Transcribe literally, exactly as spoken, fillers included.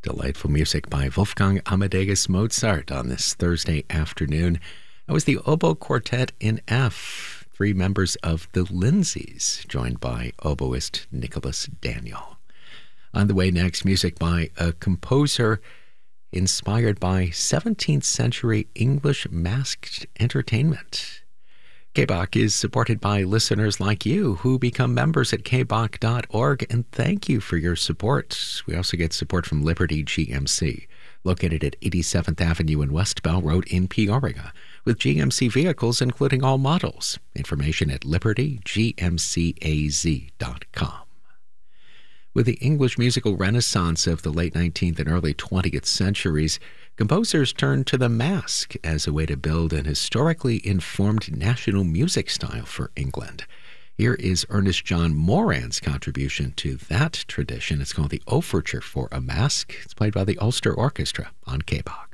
Delightful music by Wolfgang Amadeus Mozart on this Thursday afternoon. That was the Oboe Quartet in F, three members of the Lindsays, joined by oboist Nicholas Daniel. On the way next, music by a composer inspired by seventeenth century English masked entertainment. K B O C is supported by listeners like you who become members at k b o c dot org, and thank you for your support. We also get support from Liberty G M C, located at eighty-seventh Avenue and West Bell Road in Peoria, with G M C vehicles including all models. Information at liberty g m c a z dot com. With the English musical renaissance of the late nineteenth and early twentieth centuries, composers turned to the masque as a way to build an historically informed national music style for England. Here is Ernest John Moran's contribution to that tradition. It's called the Overture for a Masque. It's played by the Ulster Orchestra on K B O C.